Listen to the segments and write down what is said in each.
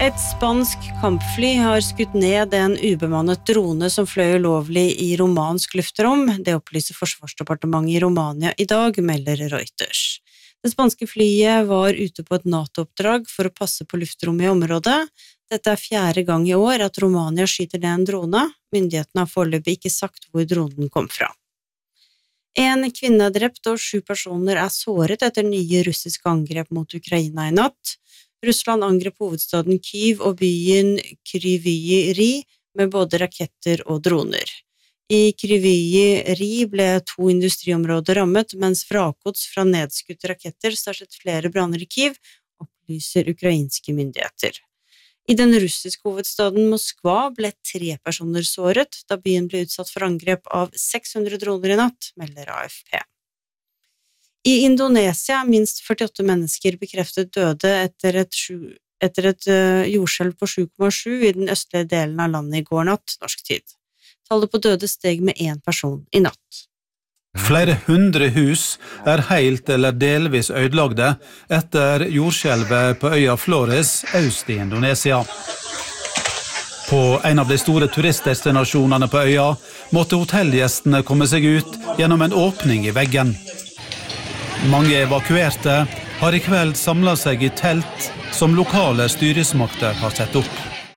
Et spansk kampfly har skutt ned en ubemannet drone som fløy ulovlig i romansk luftrom. Det opplyser Forsvarsdepartementet i Romania i dag, melder Reuters. Det spanske flyet var ute på et NATO-oppdrag for å passe på luftrommet i området. Dette er 4. gang i år at Romania skyter ned en drone. Myndighetene har foreløpig ikke sagt hvor dronen kom fra. En kvinne er drept og 7 personer er såret etter nye russiske angrep mot Ukraina i natt. Russland angrep hovedstaden Kyiv og byen Kryvyi Rih med både raketter og droner. I Kryvyi Rih ble 2 industriområder rammet, mens vrakgods fra nedskutte raketter startet flere branner i Kyiv, opplyser ukrainske myndigheter. I den russiske hovedstaden Moskva ble 3 personer såret, da byen ble utsatt for angrep av 600 droner i natt, melder AFP. I Indonesia er minst 48 mennesker bekreftet døde etter et jordskjelv på 7,7 i den østlige delen av landet i går natt, norsk tid. Tallet på døde steg med 1 person i natt. Flere 100 hus er helt eller delvis ødelagte etter jordskjelvet på øya Flores øst i Indonesia. På en av de store turistdestinasjonene på øya måtte hotellgjestene komme seg ut gjennom en åpning i veggen. Mange evakuerte har i kveld samlet seg i telt som lokale styresmakter har sett opp.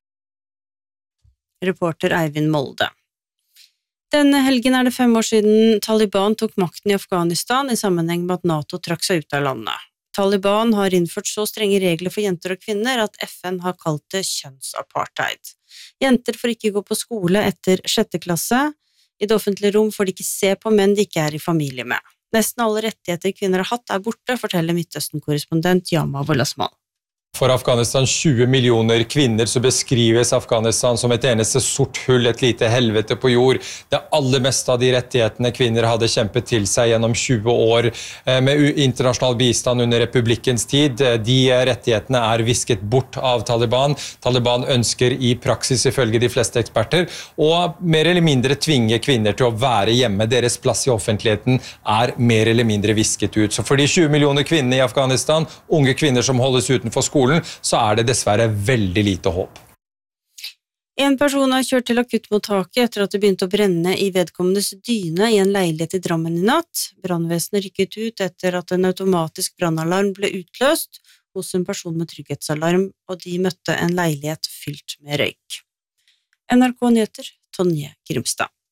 Reporter Eivind Molde. Denne helgen er det 5 år siden Taliban tok makten i Afghanistan i sammenheng med at NATO trakk seg ut av landet. Taliban har innført så strenge regler for jenter og kvinner at FN har kalt det kjønnsapartheid. Jenter får ikke gå på skole etter 6. klasse. I det offentlige rom får de ikke se på menn de ikke er i familie med. Nesten alle rettigheter kvinner har hatt er borte, forteller Midtøsten-korrespondent Yama Wolasmal. For Afghanistan 20 millioner kvinner så beskrives Afghanistan som et eneste sort hull, et lite helvete på jord. Det aller meste av de rettighetene kvinner hadde kjempet til seg gjennom 20 år med internasjonal bistand under republikkens tid. De rettighetene er visket bort av Taliban. Taliban ønsker i praksis, ifølge de fleste eksperter, å mer eller mindre tvinge kvinner til å være hjemme. Deres plass i offentligheten er mer eller mindre visket ut. Så for de 20 millioner kvinnene i Afghanistan, unge kvinner som holdes utenfor skolen, så er det dessverre veldig lite håp. En person er kjørt til akuttmottaket etter at det begynte å brenne i vedkommendes dyne i en leilighet i Drammen i natt. Brannvesenet rykket ut etter at en automatisk brannalarm ble utløst hos en person med trygghetsalarm, og de møtte en leilighet fylt med røyk. NRK Nyheter, Tonje Grimstad.